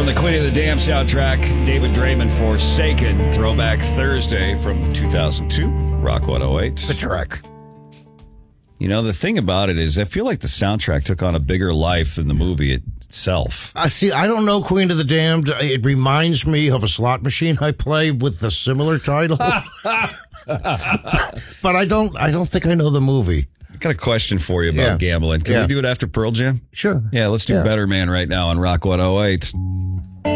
From the Queen of the Dam soundtrack, David Draymond, Forsaken, Throwback Thursday from 2002, Rock 108. The track. You know, the thing about it is I feel like the soundtrack took on a bigger life than the movie itself. I see. I don't know Queen of the Damned. It reminds me of a slot machine I play with a similar title. But I don't think I know the movie. I got a question for you about gambling. Can we do it after Pearl Jam? Sure. Yeah, let's do Better Man right now on Rock 108.